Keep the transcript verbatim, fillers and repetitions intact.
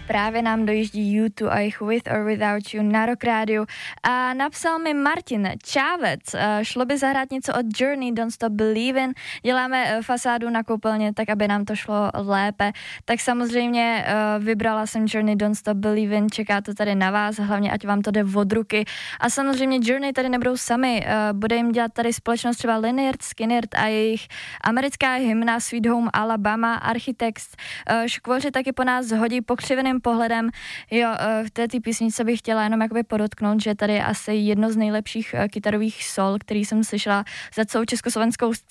Právě nám dojíždí U dva a jich With or Without You na Rock rádiu a napsal mi Martin Čávec, šlo by zahrát něco od Journey, Don't Stop Believin', děláme fasádu na koupelně, tak aby nám to šlo lépe, tak samozřejmě vybrala jsem Journey, Don't Stop Believin', čeká to tady na vás, hlavně ať vám to jde od ruky a samozřejmě Journey tady nebudou sami, bude jim dělat tady společnost třeba Lynyrd Skynyrd a jejich americká hymna Sweet Home Alabama, Architects, škvoři taky po nás hodí pokřiveným pohledem. Jo, v této písničce bych chtěla jenom jakoby podotknout, že tady je asi jedno z nejlepších kytarových sol, který jsem slyšela za celou československou